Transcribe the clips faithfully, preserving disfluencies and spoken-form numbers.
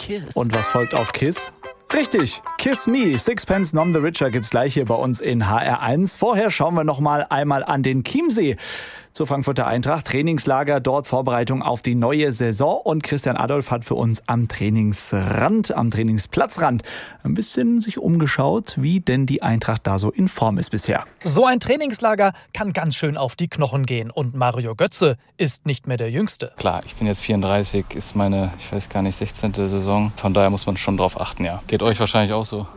Kiss. Und was folgt auf Kiss? Richtig, Kiss Me, Sixpence None the Richer gibt's gleich hier bei uns in H R eins. Vorher schauen wir noch mal einmal an den Chiemsee zur Frankfurter Eintracht. Trainingslager, dort Vorbereitung auf die neue Saison. Und Christian Adolf hat für uns am Trainingsrand, am Trainingsplatzrand ein bisschen sich umgeschaut, wie denn die Eintracht da so in Form ist bisher. So ein Trainingslager kann ganz schön auf die Knochen gehen. Und Mario Götze ist nicht mehr der Jüngste. Klar, ich bin jetzt vierunddreißig, ist meine, ich weiß gar nicht, sechzehnte Saison. Von daher muss man schon drauf achten, ja. Geht euch wahrscheinlich auch so.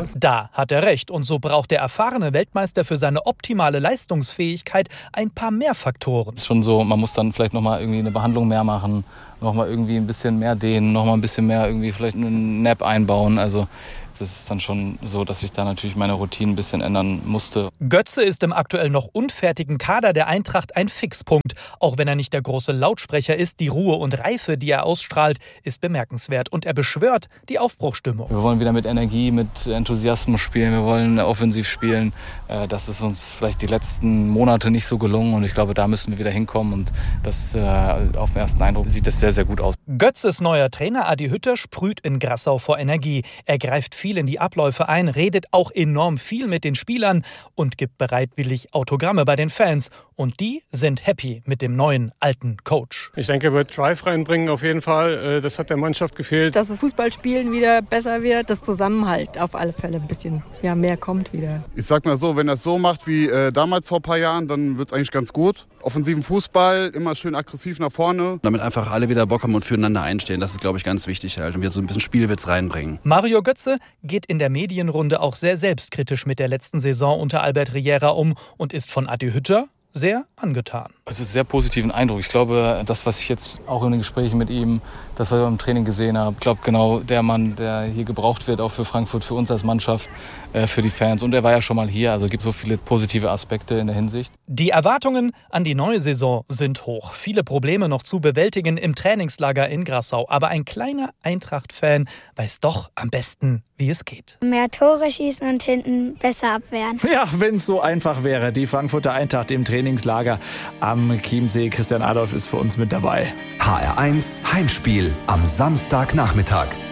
Da hat er recht. Und so braucht der erfahrene Weltmeister für seine optimale Leistungsfähigkeit ein paar mehr Faktoren. Es ist schon so, man muss dann vielleicht nochmal irgendwie eine Behandlung mehr machen, nochmal irgendwie ein bisschen mehr dehnen, nochmal ein bisschen mehr irgendwie vielleicht einen Nap einbauen. Also das ist dann schon so, dass ich da natürlich meine Routine ein bisschen ändern musste. Götze ist im aktuell noch unfertigen Kader der Eintracht ein Fixpunkt. Auch wenn er nicht der große Lautsprecher ist, die Ruhe und Reife, die er ausstrahlt, ist bemerkenswert. Und er beschwört die Aufbruchsstimmung. Wir wollen wieder mit Energie, mit Enthusiasmus spielen. Wir wollen offensiv spielen. Das ist uns vielleicht die letzten Monate nicht so gelungen. Und ich glaube, da müssen wir wieder hinkommen. Und das auf den ersten Eindruck sieht das sehr, sehr gut aus. Götzes neuer Trainer Adi Hütter sprüht in Grassau vor Energie. Er greift viel in die Abläufe ein, redet auch enorm viel mit den Spielern und gibt bereitwillig Autogramme bei den Fans. Und die sind happy mit dem neuen, alten Coach. Ich denke, er wird Drive reinbringen auf jeden Fall. Das hat der Mannschaft gefehlt. Dass das Fußballspielen wieder besser wird, das Zusammenhalt auf alle Fälle ein bisschen ja, mehr kommt wieder. Ich sag mal so, wenn er es so macht wie äh, damals vor ein paar Jahren, dann wird es eigentlich ganz gut. Offensiven Fußball, immer schön aggressiv nach vorne. Damit einfach alle wieder Bock haben und füreinander einstehen. Das ist, glaube ich, ganz wichtig halt. Und wir so ein bisschen Spielwitz reinbringen. Mario Götze geht in der Medienrunde auch sehr selbstkritisch mit der letzten Saison unter Albert Riera um und ist von Adi Hütter sehr angetan. Es ist einen sehr positiven Eindruck. Ich glaube, das, was ich jetzt auch in den Gesprächen mit ihm, das, was ich im Training gesehen habe, ich glaube, genau der Mann, der hier gebraucht wird, auch für Frankfurt, für uns als Mannschaft, für die Fans. Und er war ja schon mal hier, also gibt es so viele positive Aspekte in der Hinsicht. Die Erwartungen an die neue Saison sind hoch. Viele Probleme noch zu bewältigen im Trainingslager in Grassau. Aber ein kleiner Eintracht-Fan weiß doch am besten, wie es geht. Mehr Tore schießen und hinten besser abwehren. Ja, wenn es so einfach wäre. Die Frankfurter Eintracht im Trainingslager am Chiemsee. Christian Adolf ist für uns mit dabei. H R eins Heimspiel am Samstagnachmittag.